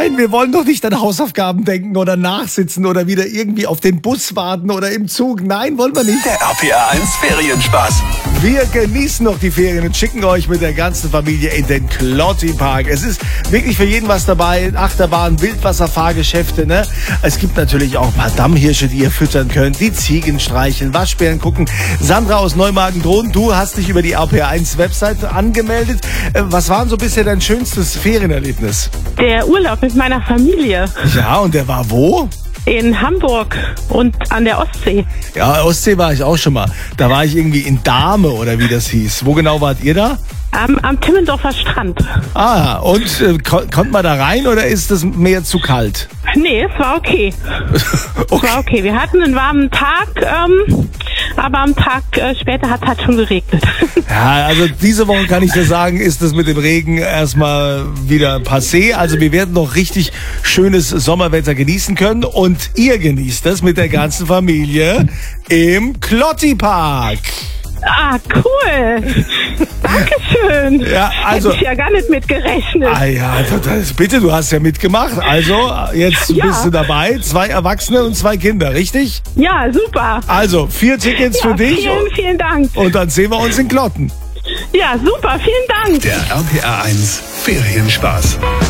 Nein, wir wollen doch nicht an Hausaufgaben denken oder nachsitzen oder wieder irgendwie auf den Bus warten oder im Zug. Nein, wollen wir nicht. Der RPR 1 Ferienspaß. Wir genießen noch die Ferien und schicken euch mit der ganzen Familie in den Klotti Park. Es ist wirklich für jeden was dabei. Achterbahn, Wildwasserfahrgeschäfte, ne? Es gibt natürlich auch ein paar Dammhirsche, die ihr füttern könnt, die Ziegen streicheln, Waschbären gucken. Sandra aus Neumagen-Drohnen, du hast dich über die RPR 1 Webseite angemeldet. Was war denn so bisher dein schönstes Ferienerlebnis? Der Urlaub mit meiner Familie Ja, und der war wo? in Hamburg und an der Ostsee. Ja, Ostsee war ich auch schon mal. Da war ich irgendwie in Dahme oder wie das hieß. Wo genau wart ihr da? Am Timmendorfer Strand. Ah, und konnte man da rein oder ist das Meer zu kalt? Nee, es war okay. Okay. Es war okay. Wir hatten einen warmen Tag, aber am Tag später hat es halt schon geregnet. Ja, also diese Woche kann ich dir sagen, ist das mit dem Regen erstmal wieder passé. Also wir werden noch richtig schönes Sommerwetter genießen können und ihr genießt das mit der ganzen Familie im Klotti Park. Ah, cool. Dankeschön. Ja, also- Hätte ich ja gar nicht mit gerechnet. Ah ja, bitte, du hast ja mitgemacht. Also jetzt Ja. bist du dabei. 2 Erwachsene und 2 Kinder, richtig? Ja, super. Also 4 Tickets für dich Vielen Dank. und dann sehen wir uns in Klotten. Ja, super. Vielen Dank. Der RPR 1 Ferienspaß.